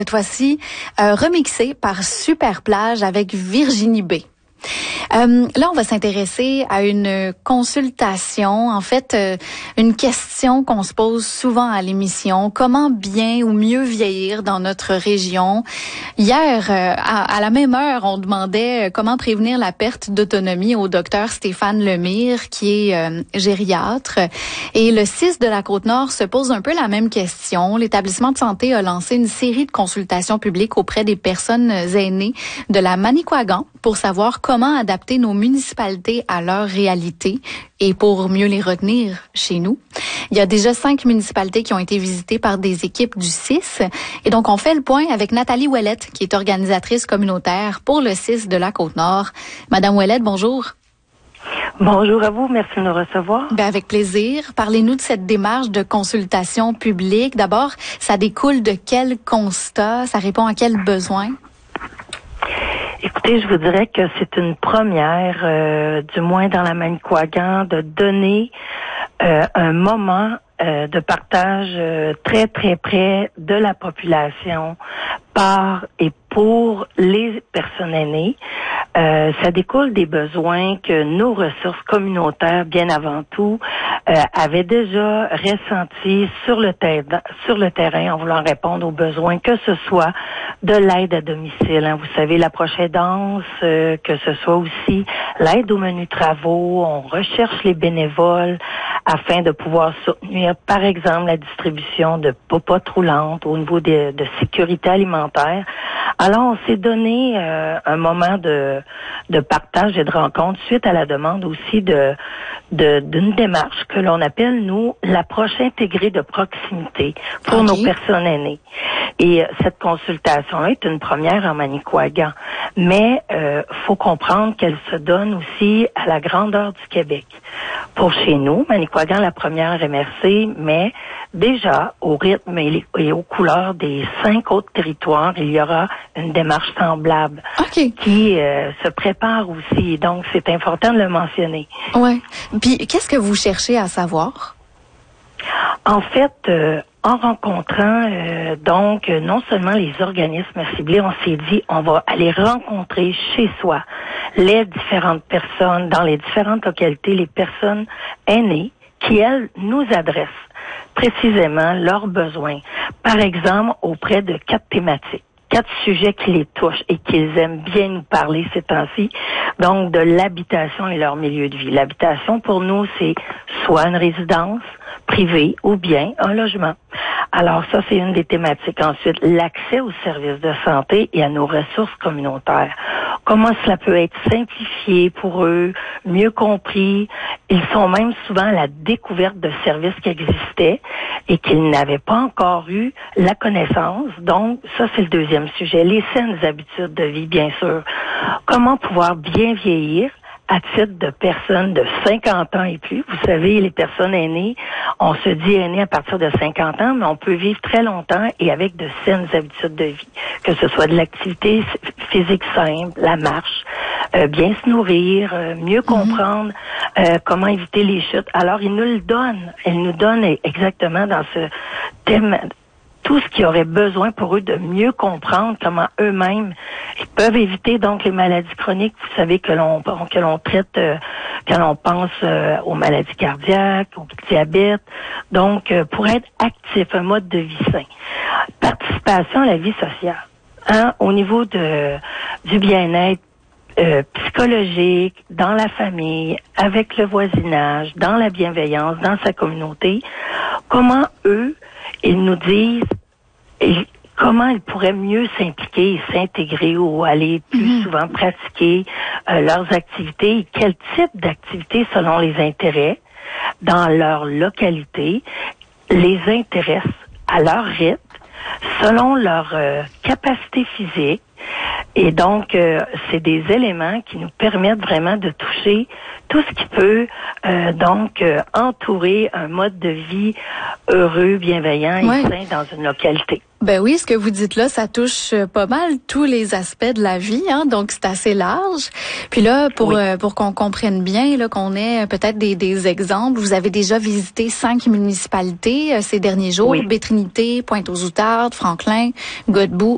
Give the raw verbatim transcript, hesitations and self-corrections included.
Cette fois-ci, euh, remixé par Super Plage avec Virginie B. Euh, là, on va s'intéresser à une consultation, en fait, euh, une question qu'on se pose souvent à l'émission. Comment bien ou mieux vieillir dans notre région? Hier, euh, à, à la même heure, on demandait comment prévenir la perte d'autonomie au docteur Stéphane Lemire, qui est euh, gériatre. Et le C I S de la Côte-Nord se pose un peu la même question. L'établissement de santé a lancé une série de consultations publiques auprès des personnes aînées de la Manicouagan pour savoir comment adapter nos municipalités à leur réalité et pour mieux les retenir chez nous. Il y a déjà cinq municipalités qui ont été visitées par des équipes du C I S. Et donc, on fait le point avec Nathalie Ouellette, qui est organisatrice communautaire pour le C I S de la Côte-Nord. Madame Ouellette, bonjour. Bonjour à vous, merci de nous recevoir. Ben avec plaisir. Parlez-nous de cette démarche de consultation publique. D'abord, ça découle de quel constat? Ça répond à quel besoin? Écoutez, je vous dirais que c'est une première, euh, du moins dans la Manicouagan, de donner euh, un moment euh, de partage euh, très, très près de la population par et pour les personnes aînées. Euh, ça découle des besoins que nos ressources communautaires, bien avant tout, euh, avaient déjà ressentis sur le terrain, sur le terrain en voulant répondre aux besoins, que ce soit de l'aide à domicile. Hein. Vous savez, l'approche aidance, euh, que ce soit aussi l'aide aux menus travaux. On recherche les bénévoles afin de pouvoir soutenir, par exemple, la distribution de popotes roulantes au niveau de, de sécurité alimentaire. Alors, on s'est donné euh, un moment de, de partage et de rencontre suite à la demande aussi de, de d'une démarche que l'on appelle, nous, l'approche intégrée de proximité pour okay. nos personnes aînées. Et euh, cette consultation-là est une première en Manicouagan. Mais euh, faut comprendre qu'elle se donne aussi à la grandeur du Québec. Pour chez nous, Manicouagan, la première M R C, mais déjà, au rythme et, et aux couleurs des cinq autres territoires, il y aura une démarche semblable okay. qui euh, se prépare aussi. Donc, c'est important de le mentionner. Ouais. Puis, qu'est-ce que vous cherchez à savoir? En fait, euh, en rencontrant euh, donc non seulement les organismes ciblés, on s'est dit on va aller rencontrer chez soi les différentes personnes dans les différentes localités, les personnes aînées qui, elles, nous adressent précisément leurs besoins. Par exemple, auprès de quatre thématiques. Quatre sujets qui les touchent et qu'ils aiment bien nous parler ces temps-ci. Donc, de l'habitation et leur milieu de vie. L'habitation, pour nous, c'est soit une résidence privée ou bien un logement. Alors, ça, c'est une des thématiques. Ensuite, l'accès aux services de santé et à nos ressources communautaires. Comment cela peut être simplifié pour eux, mieux compris. Ils sont même souvent à la découverte de services qui existaient et qu'ils n'avaient pas encore eu la connaissance. Donc, ça, c'est le deuxième sujet. Les saines habitudes de vie, bien sûr. Comment pouvoir bien vieillir à titre de personnes de cinquante ans et plus. Vous savez, les personnes aînées, on se dit aînées à partir de cinquante ans, mais on peut vivre très longtemps et avec de saines habitudes de vie. Que ce soit de l'activité physique simple, la marche, euh, bien se nourrir, euh, mieux comprendre euh, comment éviter les chutes. Alors, ils nous le donnent. Ils nous donnent exactement dans ce thème tout ce qu'ils auraient besoin pour eux de mieux comprendre comment eux-mêmes ils peuvent éviter donc les maladies chroniques. Vous savez que l'on que l'on traite euh, quand on pense euh, aux maladies cardiaques, au diabète. Donc, euh, pour être actif, un mode de vie sain. Participation à la vie sociale. Hein, au niveau de du bien-être Euh, psychologique, dans la famille, avec le voisinage, dans la bienveillance, dans sa communauté, comment eux, ils nous disent et comment ils pourraient mieux s'impliquer et s'intégrer ou aller plus mmh. souvent pratiquer euh, leurs activités et quel type d'activités selon les intérêts dans leur localité les intéressent à leur rythme, selon leur euh, capacité physique. Et donc, euh, c'est des éléments qui nous permettent vraiment de toucher tout ce qui peut euh, donc euh, entourer un mode de vie heureux, bienveillant et ouais. sain dans une localité. Ben oui, ce que vous dites là, ça touche pas mal tous les aspects de la vie, hein, donc c'est assez large. Puis là, pour oui. euh, pour qu'on comprenne bien, là, qu'on ait peut-être des, des exemples, vous avez déjà visité cinq municipalités euh, ces derniers jours, oui. Baie-Trinité, Pointe-aux-Outardes, Franklin, Godbout